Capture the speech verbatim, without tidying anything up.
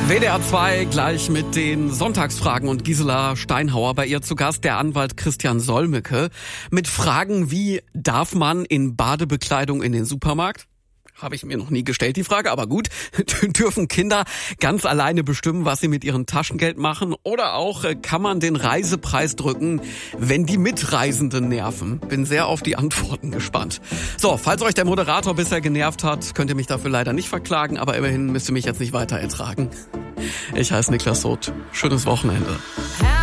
W D R zwei gleich mit den Sonntagsfragen und Gisela Steinhauer, bei ihr zu Gast der Anwalt Christian Solmecke mit Fragen wie: Darf man in Badebekleidung in den Supermarkt? Habe ich mir noch nie gestellt, die Frage, aber gut. Dürfen Kinder ganz alleine bestimmen, was sie mit ihrem Taschengeld machen? Oder auch, kann man den Reisepreis drücken, wenn die Mitreisenden nerven? Bin sehr auf die Antworten gespannt. So, falls euch der Moderator bisher genervt hat, könnt ihr mich dafür leider nicht verklagen, aber immerhin müsst ihr mich jetzt nicht weiter ertragen. Ich heiße Niklas Soth. Schönes Wochenende.